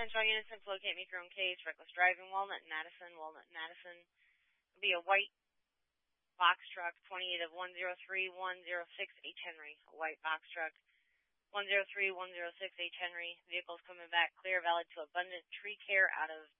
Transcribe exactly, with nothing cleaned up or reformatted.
Central Unison, locate make your own case, reckless driving, Walnut, Madison, Walnut, Madison. It'll be a white box truck, twenty-eight of one zero three one zero six H. Henry. A white box truck, one zero three one zero six H. Henry. Vehicle's coming back clear, valid to Abundant Tree Care out of